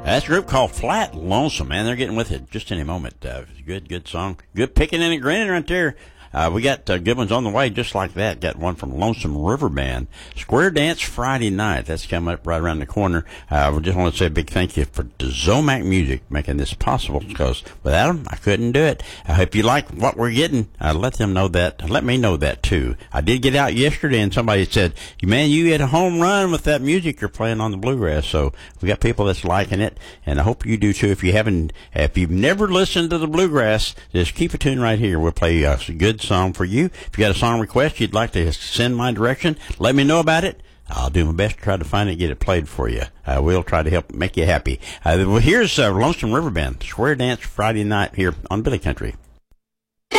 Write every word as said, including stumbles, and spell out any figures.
That's a group called Flat Lonesome, man. They're getting with it just any moment. Uh, good, good song. Good picking and grinning right there. Uh, we got uh, good ones on the way just like that. Got one from Lonesome River Band. Square Dance Friday night. That's coming up right around the corner. Uh, we just want to say a big thank you for Zomac Music making this possible, because without them, I couldn't do it. I hope you like what we're getting. Uh, let them know that. Let me know that, too. I did get out yesterday, and somebody said, man, you had a home run with that music you're playing on the bluegrass. So we got people that's liking it, and I hope you do, too. If you haven't, if you've never listened to the bluegrass, just keep a tune right here. We'll play uh, some good song for you. If you got a song request you'd like to send my direction, let me know about it. I'll do my best to try to find it and get it played for you. I will try to help make you happy. Uh, well, here's uh, Lonesome River Band, Square Dance Friday night here on Billy Country.